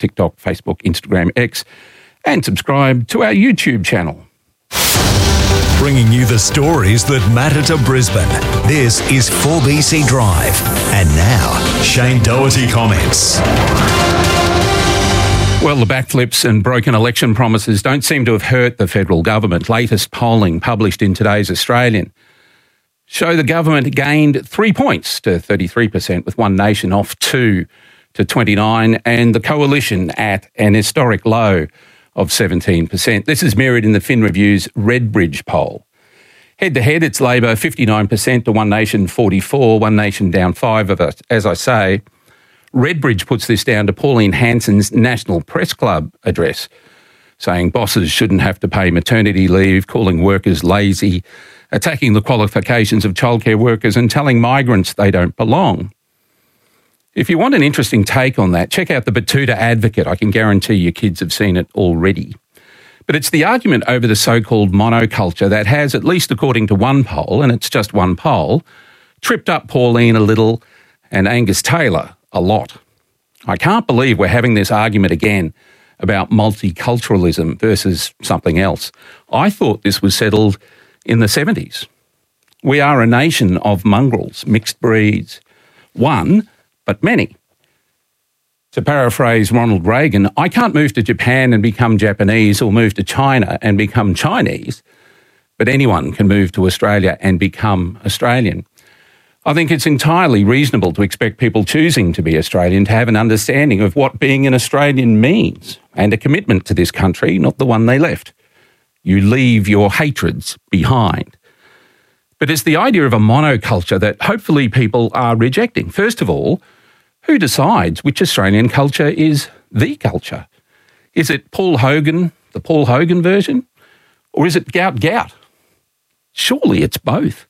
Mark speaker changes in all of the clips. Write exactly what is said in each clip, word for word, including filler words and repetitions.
Speaker 1: TikTok, Facebook, Instagram, X, and subscribe to our YouTube channel.
Speaker 2: Bringing you the stories that matter to Brisbane. This is four B C Drive. And now, Shane Doherty comments.
Speaker 1: Well, the backflips and broken election promises don't seem to have hurt the federal government. Latest polling published in today's Australian show the government gained three points to thirty-three percent, with One Nation off two to twenty-nine, and the coalition at an historic low of seventeen percent. This is mirrored in the Fin Review's Redbridge poll. Head-to-head, it's Labor fifty-nine percent to One Nation forty-four, One Nation down five of it. As I say, Redbridge puts this down to Pauline Hanson's National Press Club address, saying bosses shouldn't have to pay maternity leave, calling workers lazy, attacking the qualifications of childcare workers and telling migrants they don't belong. If you want an interesting take on that, check out the Batuta Advocate. I can guarantee your kids have seen it already. But it's the argument over the so-called monoculture that has, at least according to one poll, and it's just one poll, tripped up Pauline a little and Angus Taylor a lot. I can't believe we're having this argument again about multiculturalism versus something else. I thought this was settled in the seventies. We are a nation of mongrels, mixed breeds. One, but many. To paraphrase Ronald Reagan, I can't move to Japan and become Japanese or move to China and become Chinese, but anyone can move to Australia and become Australian. I think it's entirely reasonable to expect people choosing to be Australian to have an understanding of what being an Australian means and a commitment to this country, not the one they left. You leave your hatreds behind. But it's the idea of a monoculture that hopefully people are rejecting. First of all, who decides which Australian culture is the culture? Is it Paul Hogan, the Paul Hogan version? Or is it Gout Gout? Surely it's both.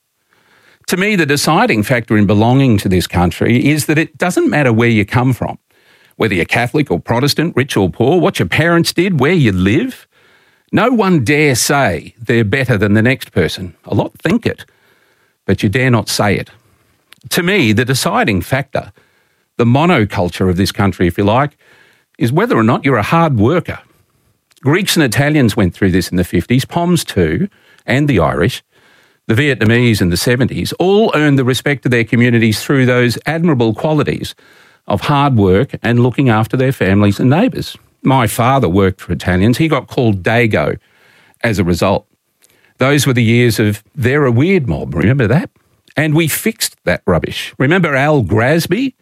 Speaker 1: To me, the deciding factor in belonging to this country is that it doesn't matter where you come from, whether you're Catholic or Protestant, rich or poor, what your parents did, where you live. No one dare say they're better than the next person. A lot think it, but you dare not say it. To me, the deciding factor, the monoculture of this country, if you like, is whether or not you're a hard worker. Greeks and Italians went through this in the fifties, Poms too, and the Irish. The Vietnamese in the seventies all earned the respect of their communities through those admirable qualities of hard work and looking after their families and neighbours. My father worked for Italians. He got called Dago as a result. Those were the years of they're a weird mob, remember that? And we fixed that rubbish. Remember Al Grasby?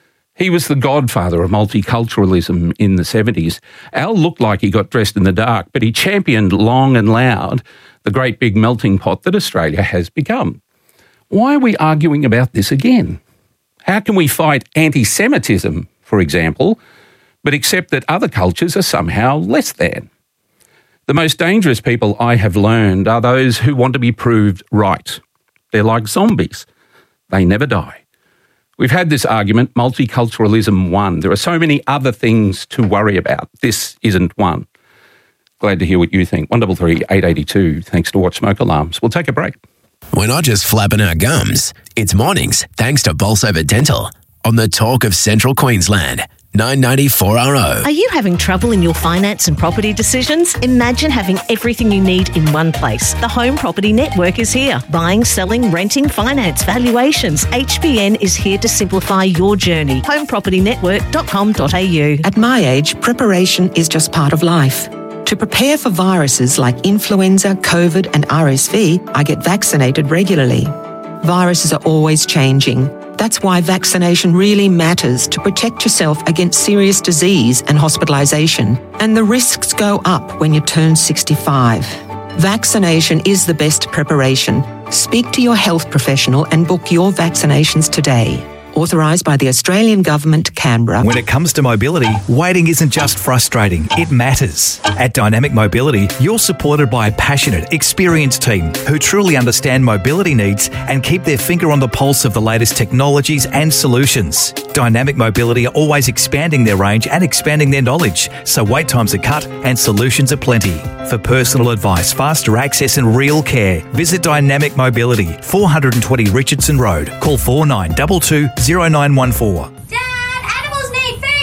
Speaker 1: He was the godfather of multiculturalism in the seventies. Al looked like he got dressed in the dark, but he championed long and loud the great big melting pot that Australia has become. Why are we arguing about this again? How can we fight anti-Semitism, for example, but accept that other cultures are somehow less than? The most dangerous people I have learned are those who want to be proved right. They're like zombies. They never die. We've had this argument, multiculturalism won. There are so many other things to worry about. This isn't one. Glad to hear what you think. one three three, eight eight two. Thanks to Watch Smoke Alarms. We'll take a break.
Speaker 3: We're not just flapping our gums. It's mornings, thanks to Bolsover Dental, on the Talk of Central Queensland. nine ninety-four R O.
Speaker 4: Are you having trouble in your finance and property decisions? Imagine having everything you need in one place. The Home Property Network is here. Buying, selling, renting, finance, valuations. H B N is here to simplify your journey. home property network dot com dot a u.
Speaker 5: At my age, preparation is just part of life. To prepare for viruses like influenza, COVID and R S V, I get vaccinated regularly. Viruses are always changing. That's why vaccination really matters to protect yourself against serious disease and hospitalisation. And the risks go up when you turn sixty-five. Vaccination is the best preparation. Speak to your health professional and book your vaccinations today. Authorised by the Australian Government, Canberra.
Speaker 6: When it comes to mobility, waiting isn't just frustrating, it matters. At Dynamic Mobility, you're supported by a passionate, experienced team who truly understand mobility needs and keep their finger on the pulse of the latest technologies and solutions. Dynamic Mobility are always expanding their range and expanding their knowledge, so wait times are cut and solutions are plenty. For personal advice, faster access and real care, visit Dynamic Mobility, four twenty Richardson Road. Call four nine two two, zero nine one four.
Speaker 7: Dad, animals need feed!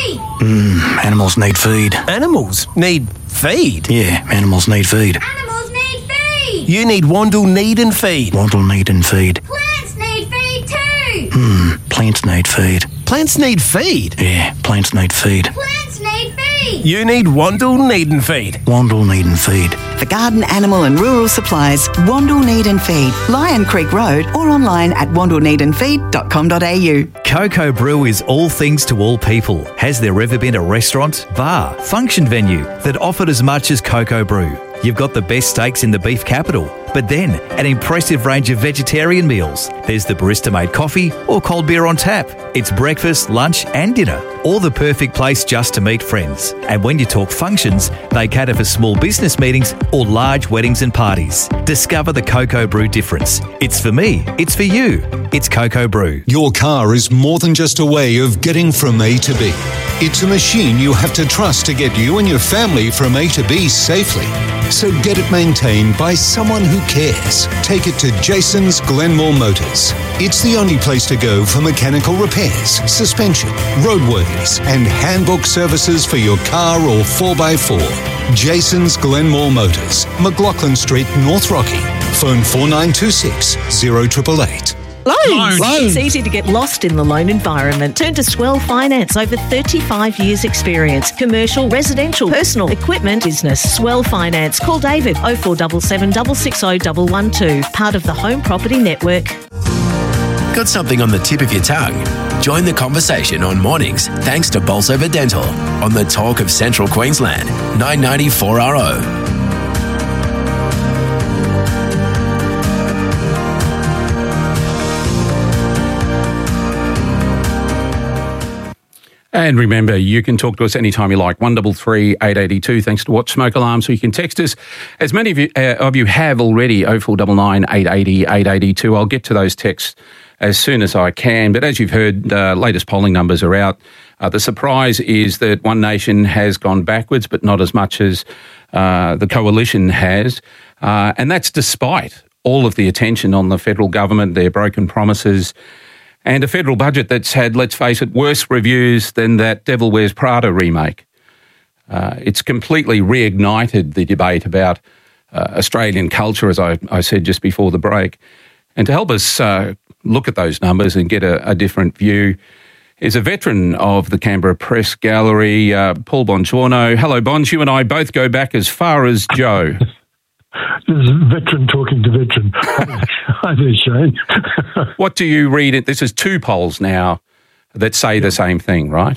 Speaker 7: Mm, animals need feed.
Speaker 8: Animals need feed?
Speaker 7: Yeah, animals need feed.
Speaker 9: Animals need feed!
Speaker 8: You need Wandle Need and Feed.
Speaker 7: Wandle need and feed.
Speaker 9: Plants need feed too!
Speaker 7: Hmm, plants need feed.
Speaker 8: Plants need feed?
Speaker 7: Yeah, plants need feed.
Speaker 9: Plants need feed!
Speaker 8: You need Wandle Need and Feed.
Speaker 7: Wandle need and feed.
Speaker 10: For garden, animal and rural supplies, Wandle Need and Feed, Lion Creek Road, or online at wandle need and feed dot com dot a u.
Speaker 6: Coco Brew is all things to all people. Has there ever been a restaurant, bar, function venue that offered as much as Coco Brew? You've got the best steaks in the beef capital, but then an impressive range of vegetarian meals. There's the barista-made coffee or cold beer on tap. It's breakfast, lunch and dinner, or the perfect place just to meet friends. And when you talk functions, they cater for small business meetings or large weddings and parties. Discover the Coco Brew difference. It's for me. It's for you. It's Coco Brew.
Speaker 11: Your car is more than just a way of getting from A to B. It's a machine you have to trust to get you and your family from A to B safely. So get it maintained by someone who cares. Take it to Jason's Glenmore Motors. It's the only place to go for mechanical repairs, suspension, roadworthies, and handbook services for your car or four by four. Jason's Glenmore Motors, McLaughlin Street, North Rocky. Phone four nine two six, zero eight eight eight.
Speaker 4: Loans. It's easy to get lost in the loan environment. Turn to Swell Finance. Over thirty-five years experience. Commercial, residential, personal, equipment, business. Swell Finance. Call David oh four seven seven, six six oh, one one two. Part of the Home Property Network.
Speaker 3: Got something on the tip of your tongue? Join the conversation on mornings thanks to Bolsover Dental on the Talk of Central Queensland, nine ninety four R O.
Speaker 1: And remember, you can talk to us anytime you like, one three three, eight eight two, thanks to Watch Smoke Alarm. So you can text us, as many of you, uh, of you have already, oh four nine nine, eight eight oh, eight eight two. I'll get to those texts as soon as I can. But as you've heard, uh, latest polling numbers are out. Uh, the surprise is that One Nation has gone backwards, but not as much as uh, the Coalition has. Uh, and that's despite all of the attention on the federal government, their broken promises, and a federal budget that's had, let's face it, worse reviews than that Devil Wears Prada remake. Uh, it's completely reignited the debate about uh, Australian culture, as I, I said just before the break. And to help us uh, look at those numbers and get a, a different view is a veteran of the Canberra Press Gallery, uh, Paul Bongiorno. Hello, Bonge. You and I both go back as far as Joe.
Speaker 12: This is veteran talking to veteran. Hi there, Shane.
Speaker 1: What do you read? It? This is two polls now that say the same thing, right?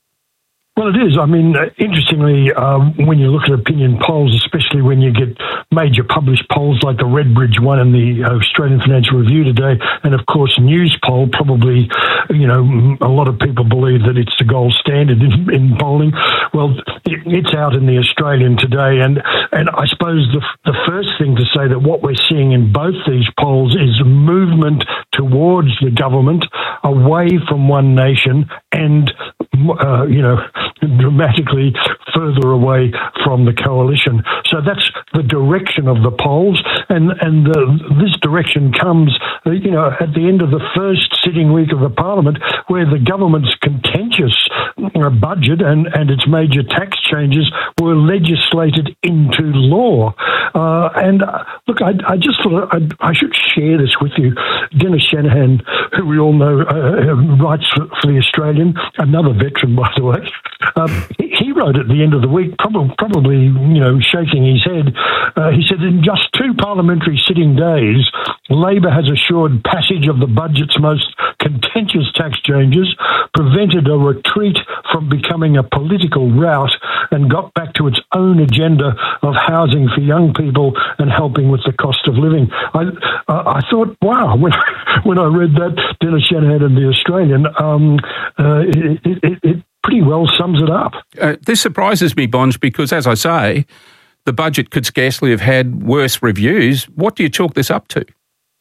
Speaker 12: Well, it is. I mean, uh, interestingly, um, when you look at opinion polls, especially when you get major published polls like the Redbridge one in the Australian Financial Review today, and of course News Poll, probably, you know, a lot of people believe that it's the gold standard in, in polling. Well, it, it's out in the Australian today, and, and I suppose the, the first thing to say that what we're seeing in both these polls is movement towards the government, away from One Nation, and, uh, you know, dramatically further away from the Coalition. So that's the direction of the polls, and and uh, this direction comes, uh, you know, at the end of the first sitting week of the Parliament, where the government's contentious uh, budget and, and its major tax changes were legislated into law. Uh, and uh, look, I, I just thought I'd, I should share this with you. Dennis Shanahan, who we all know uh, writes for, for The Australian, another veteran, by the way, Um, he wrote at the end of the week, probably, probably you know, shaking his head. Uh, he said, in just two parliamentary sitting days, Labor has assured passage of the budget's most contentious tax changes, prevented a retreat from becoming a political rout, and got back to its own agenda of housing for young people and helping with the cost of living. I, uh, I thought, wow, when, when I read that, Dennis Shanahan in The Australian, um, uh, it, it, it pretty well sums it up.
Speaker 1: Uh, this surprises me, Bonge, because, as I say, the budget could scarcely have had worse reviews. What do you chalk this up to?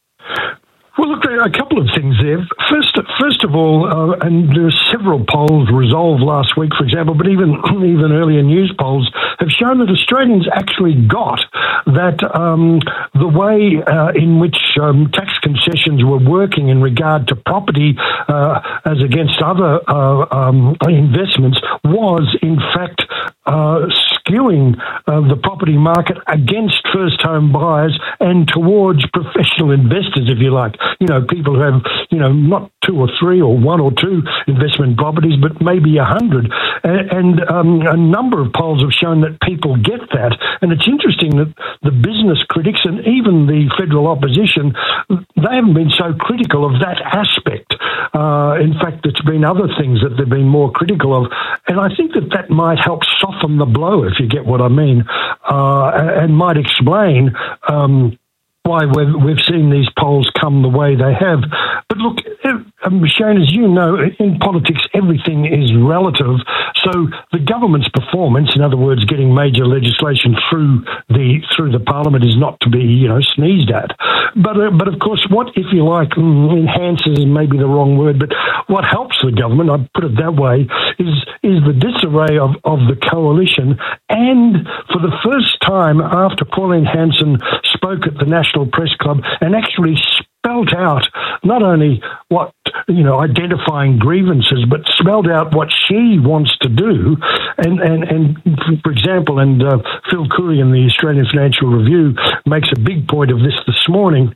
Speaker 12: Well, look, there are a couple of things there. First, first of all, uh, and there are several polls resolved last week, for example, but even even earlier news polls have shown that Australians actually got that um, the way uh, in which um, tax concessions were working in regard to property uh, as against other uh, um, investments was, in fact, uh, skewing uh, the property market against first home buyers and towards professional investors, if you like. You know, people who have, you know, not two or three or one or two investment properties, but maybe a hundred. And, and um, a number of polls have shown that people get that. And it's interesting that the business critics and even the federal opposition, they haven't been so critical of that aspect. Uh, in fact, it's been other things that they've been more critical of. And I think that that might help soften the blow, if you get what I mean, uh, and might explain um, why we've, we've seen these polls come the way they have. But look, um, Shane, as you know, in politics, everything is relative. So the government's performance, in other words, getting major legislation through the through the parliament, is not to be, you know, sneezed at. But uh, but of course, what, if you like, mm, enhances is maybe the wrong word, but what helps the government, I put it that way, is is the disarray of, of the coalition. And for the first time after Pauline Hanson spoke at the National Press Club and actually spelled out not only what, you know, identifying grievances, but spelled out what she wants to do. And, and, and for example, and uh, Phil Cooley in the Australian Financial Review makes a big point of this this morning,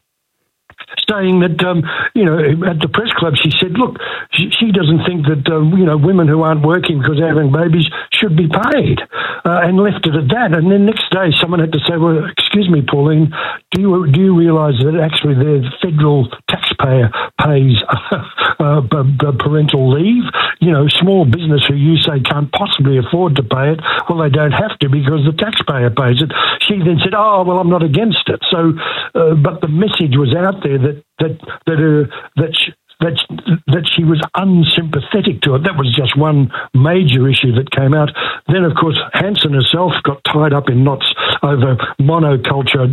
Speaker 12: saying that, um, you know, at the press club, she said, look, she, she doesn't think that, uh, you know, women who aren't working because they're having babies should be paid, uh, and left it at that. And then next day, someone had to say, well, excuse me, Pauline, do you do you realise that actually the federal taxpayer pays uh, uh, parental leave? You know, small business who you say can't possibly afford to pay it, well, they don't have to because the taxpayer pays it. She then said, oh, well, I'm not against it. So, uh, but the message was out there that that that uh, that she, that that she was unsympathetic to it. That was just one major issue that came out. Then, of course, Hanson herself got tied up in knots over monoculture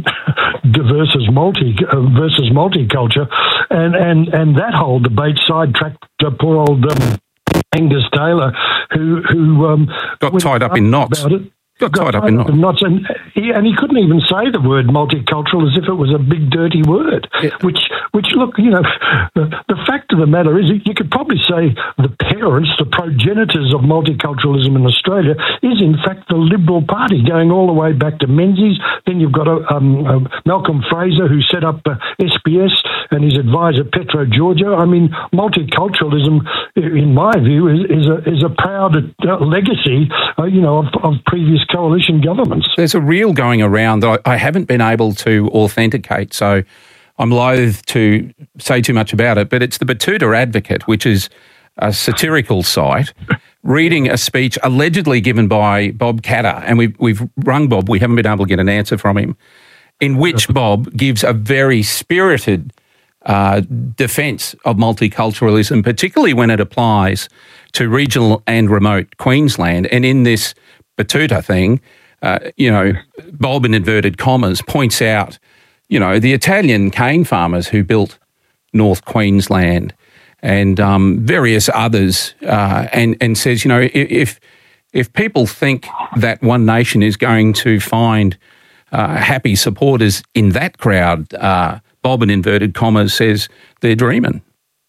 Speaker 12: versus multi uh, versus multiculture, and and and that whole debate sidetracked uh, poor old um, Angus Taylor, who who um,
Speaker 1: got tied up in knots. About it. Got tied up in knots. knots.
Speaker 12: And he, and he couldn't even say the word multicultural as if it was a big dirty word, yeah. which, which look, you know, the, the fact of the matter is you could probably say the parents, the progenitors of multiculturalism in Australia is in fact the Liberal Party, going all the way back to Menzies. Then you've got a, um, a Malcolm Fraser, who set up uh, S B S, and his advisor Petro Georgiou. I mean, multiculturalism, in my view, is, is, a, is a proud uh, legacy, uh, you know, of, of previous coalition governments.
Speaker 1: There's a reel going around that I, I haven't been able to authenticate, so I'm loath to say too much about it, but it's the Batuta Advocate, which is a satirical site, reading a speech allegedly given by Bob Katter, and we've, we've rung Bob, we haven't been able to get an answer from him, in which Bob gives a very spirited uh, defence of multiculturalism, particularly when it applies to regional and remote Queensland. And in this Batuta thing, uh, you know, Bob in inverted commas points out, you know, the Italian cane farmers who built North Queensland and um, various others, uh, and and says, you know, if if people think that One Nation is going to find uh, happy supporters in that crowd, uh, Bob in inverted commas says they're dreaming.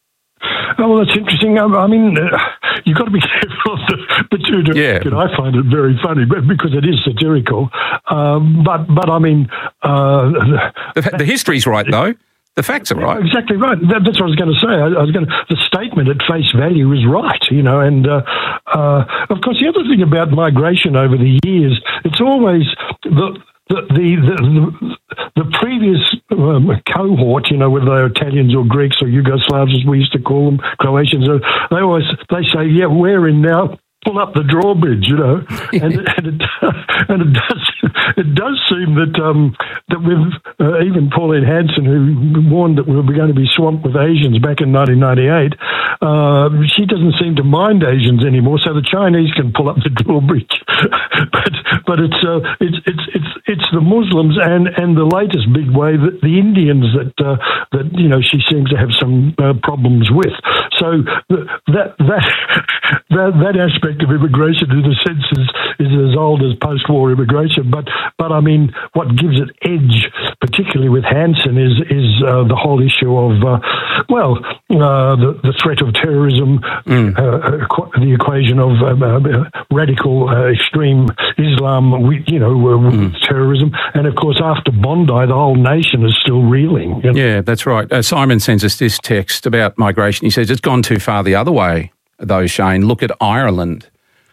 Speaker 12: Oh, well, that's interesting. I, I mean, uh, you've got to be careful of the Batuta.
Speaker 1: Yeah.
Speaker 12: I find it very funny because it is satirical. Um, but, but I mean... Uh,
Speaker 1: the, the history's right, though. The facts are right.
Speaker 12: Exactly right. That, that's what I was going to say. I, I was going to, the statement at face value is right, you know, and uh, uh, of course the other thing about migration over the years, it's always the... The the, the the previous um, cohort, you know, whether they're Italians or Greeks or Yugoslavs, as we used to call them, Croatians, uh, they always they say, yeah, we're in now. Pull up the drawbridge, you know, and, and, it, and it does it does seem that um, that with uh, even Pauline Hanson, who warned that we were going to be swamped with Asians back in nineteen ninety-eight, uh, she doesn't seem to mind Asians anymore. So the Chinese can pull up the drawbridge but but it's uh, it's it's it's it's the Muslims and, and the latest big wave, the Indians that uh, that you know she seems to have some uh, problems with. So that that that that aspect of immigration, in a sense, is is as old as post-war immigration. But but I mean, what gives it edge, particularly with Hansen, is is uh, the whole issue of uh, well, uh, the the threat of terrorism, mm. uh, the equation of um, uh, radical uh, extreme Islam, you know, uh, mm. terrorism, and of course after Bondi, the whole nation is still reeling. You know?
Speaker 1: Yeah, that's right. Uh, Simon sends us this text about migration. He says it's gone too far the other way, though, Shane. Look at Ireland.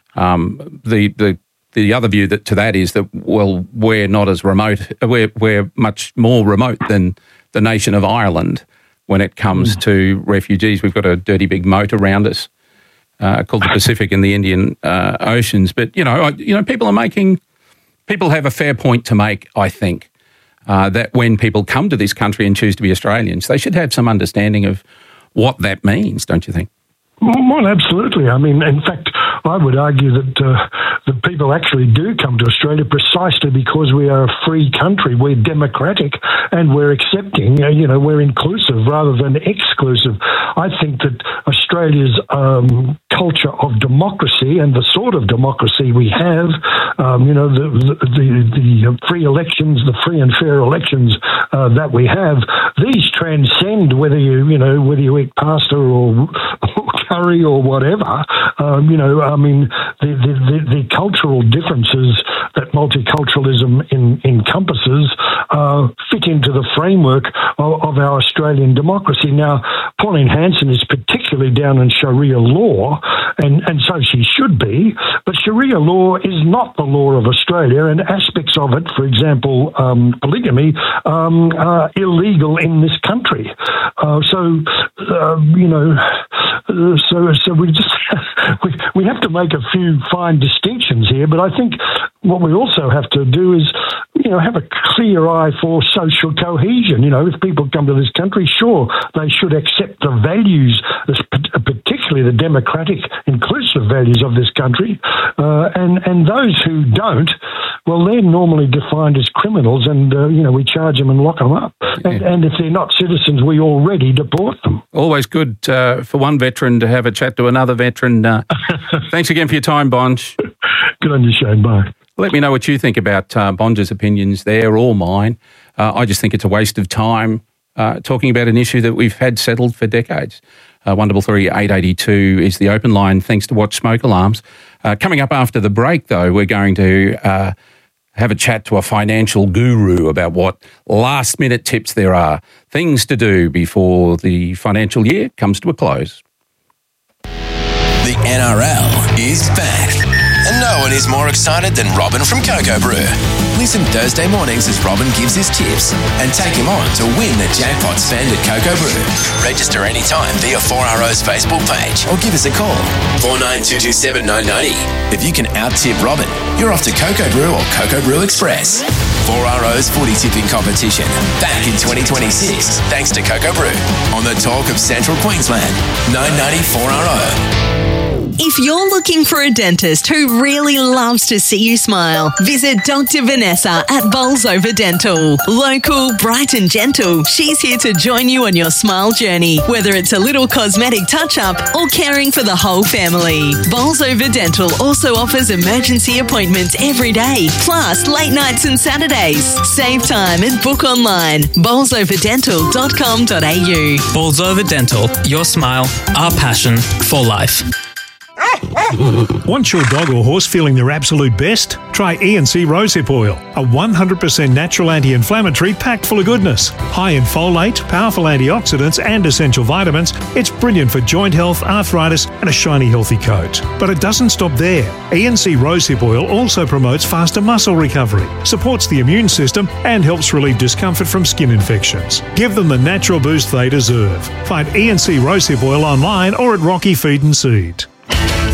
Speaker 1: Um, the the the other view that to that is that, well, we're not as remote, we're we're much more remote than the nation of Ireland when it comes mm. to refugees. We've got a dirty big moat around us uh, called the Pacific and the Indian uh, Oceans. But you know, I, you know, people are making people have a fair point to make. I think uh, that when people come to this country and choose to be Australians, they should have some understanding of what that means, don't you think?
Speaker 12: Well, absolutely. I mean, in fact, I would argue that uh, that people actually do come to Australia precisely because we are a free country. We're democratic and we're accepting, uh, you know, we're inclusive rather than exclusive. I think that Australia's um, culture of democracy and the sort of democracy we have, um, you know, the, the, the free elections, the free and fair elections uh, that we have, these transcend whether you, you know, whether you eat pasta or, or curry or whatever. Um, you know, I mean, the, the, the, the cultural differences that multiculturalism in, encompasses uh, fit into the framework of, of our Australian democracy. Now, Pauline Hanson is particularly down in Sharia law, and, and so she should be, but Sharia law is not the law of Australia, and aspects of it, for example, um, polygamy, um, are illegal in this country. Uh, so, uh, you know, uh, so so we just we, we have to make a few fine distinctions here, but I think what we also have to do is, you know, have a clear eye for social cohesion. You know, if people come to this country, sure, they should accept the values, particularly the democratic, inclusive values of this country, uh, and, and those who don't, well, they're normally defined as criminals, and, uh, you know, we charge them and lock them up. And, and if they're not citizens, we already deport them.
Speaker 1: Always good uh, for one veteran to have a chat to another veteran. Uh, thanks again for your time, Bonge.
Speaker 12: Good on you, Shane. Bye.
Speaker 1: Let me know what you think about uh, Bonge's opinions there or mine. Uh, I just think it's a waste of time uh, talking about an issue that we've had settled for decades. Uh, one double three eight eighty two is the open line. Thanks to Watch Smoke Alarms. Uh, coming up after the break, though, we're going to uh, have a chat to a financial guru about what last-minute tips there are, things to do before the financial year comes to a close.
Speaker 3: The N R L is back. And no one is more excited than Robin from Cocoa Brew. Listen Thursday mornings as Robin gives his tips and take him on to win the jackpot spend at Cocoa Brew. Register anytime via four R O's Facebook page or give us a call, four nine two two seven nine nine zero. If you can out-tip Robin, you're off to Cocoa Brew or Cocoa Brew Express. four R O's footy tipping competition back in twenty twenty-six thanks to Cocoa Brew on the talk of Central Queensland, nine ninety four R O.
Speaker 13: If you're looking for a dentist who really loves to see you smile, visit Doctor Vanessa at Bolsover Dental. Local, bright and gentle, she's here to join you on your smile journey, whether it's a little cosmetic touch-up or caring for the whole family. Bolsover Dental also offers emergency appointments every day, plus late nights and Saturdays. Save time and book online. bolsover dental dot com dot a u.
Speaker 14: Bolsover Dental, your smile, our passion for life.
Speaker 15: Want your dog or horse feeling their absolute best? Try E and C Rosehip Oil, a one hundred percent natural anti-inflammatory packed full of goodness. High in folate, powerful antioxidants and essential vitamins, it's brilliant for joint health, arthritis and a shiny healthy coat. But it doesn't stop there. E and C Rosehip Oil also promotes faster muscle recovery, supports the immune system and helps relieve discomfort from skin infections. Give them the natural boost they deserve. Find E and C Rosehip Oil online or at Rocky Feed and Seed.